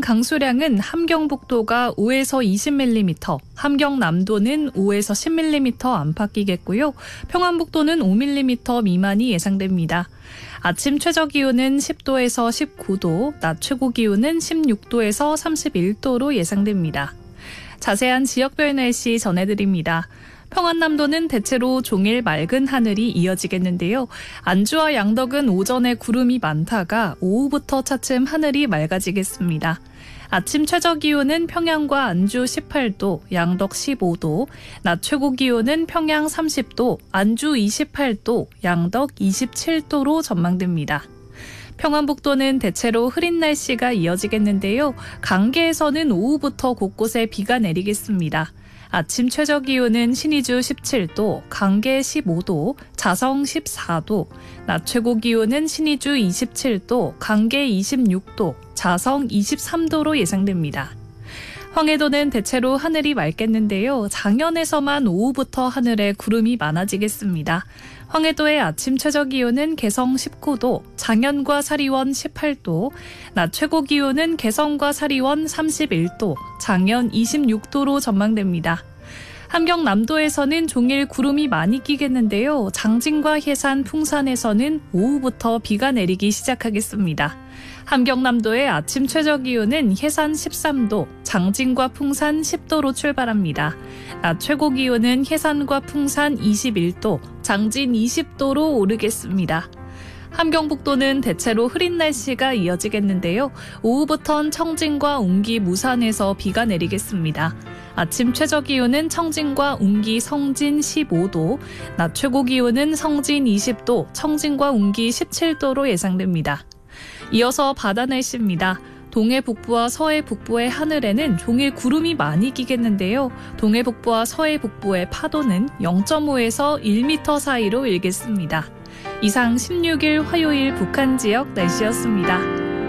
강수량은 함경북도가 5에서 20mm, 함경남도는 5에서 10mm 안팎이겠고요. 평안북도는 5mm 미만이 예상됩니다. 아침 최저기온은 10도에서 19도, 낮 최고기온은 16도에서 31도로 예상됩니다. 자세한 지역별 날씨 전해드립니다. 평안남도는 대체로 종일 맑은 하늘이 이어지겠는데요. 안주와 양덕은 오전에 구름이 많다가 오후부터 차츰 하늘이 맑아지겠습니다. 아침 최저기온은 평양과 안주 18도, 양덕 15도, 낮 최고기온은 평양 30도, 안주 28도, 양덕 27도로 전망됩니다. 평안북도는 대체로 흐린 날씨가 이어지겠는데요. 강계에서는 오후부터 곳곳에 비가 내리겠습니다. 아침 최저기온은 신의주 17도, 강계 15도, 자성 14도, 낮 최고기온은 신의주 27도, 강계 26도, 자성 23도로 예상됩니다. 황해도는 대체로 하늘이 맑겠는데요. 장현에서만 오후부터 하늘에 구름이 많아지겠습니다. 황해도의 아침 최저기온은 개성 19도, 장현과 사리원 18도, 낮 최고기온은 개성과 사리원 31도, 장현 26도로 전망됩니다. 함경남도에서는 종일 구름이 많이 끼겠는데요. 장진과 해산, 풍산에서는 오후부터 비가 내리기 시작하겠습니다. 함경남도의 아침 최저기온은 해산 13도, 장진과 풍산 10도로 출발합니다. 낮 최고기온은 해산과 풍산 21도, 장진 20도로 오르겠습니다. 함경북도는 대체로 흐린 날씨가 이어지겠는데요. 오후부턴 청진과 웅기, 무산에서 비가 내리겠습니다. 아침 최저기온은 청진과 웅기, 성진 15도, 낮 최고기온은 성진 20도, 청진과 웅기 17도로 예상됩니다. 이어서 바다 날씨입니다. 동해 북부와 서해 북부의 하늘에는 종일 구름이 많이 끼겠는데요. 동해 북부와 서해 북부의 파도는 0.5에서 1m 사이로 일겠습니다. 이상 16일 화요일 북한 지역 날씨였습니다.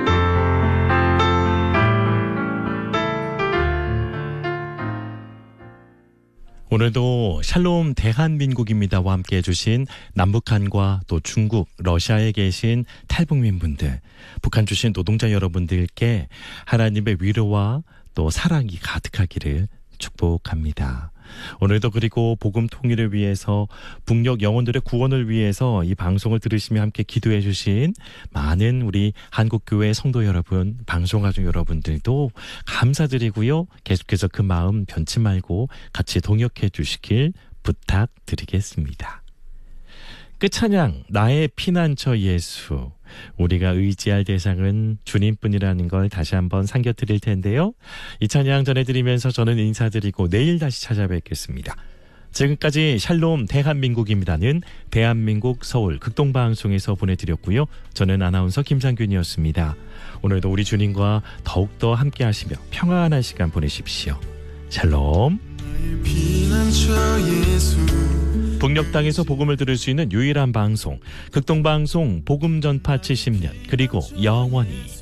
오늘도 샬롬 대한민국입니다와 함께해 주신 남북한과 또 중국, 러시아에 계신 탈북민분들, 북한 주신 노동자 여러분들께 하나님의 위로와 또 사랑이 가득하기를 축복합니다. 오늘도 그리고 복음 통일을 위해서 북녘 영혼들의 구원을 위해서 이 방송을 들으시며 함께 기도해 주신 많은 우리 한국교회 성도 여러분, 방송가족 여러분들도 감사드리고요. 계속해서 그 마음 변치 말고 같이 동역해 주시길 부탁드리겠습니다. 끝찬양 나의 피난처 예수, 우리가 의지할 대상은 주님뿐이라는 걸 다시 한번 상겨드릴 텐데요. 이 찬양 전해드리면서 저는 인사드리고 내일 다시 찾아뵙겠습니다. 지금까지 샬롬 대한민국입니다는 대한민국 서울 극동방송에서 보내드렸고요. 저는 아나운서 김상균이었습니다. 오늘도 우리 주님과 더욱더 함께 하시며 평안한 시간 보내십시오. 샬롬. 북녘 땅에서 복음을 들을 수 있는 유일한 방송, 극동방송 복음 전파 70년, 그리고 영원히.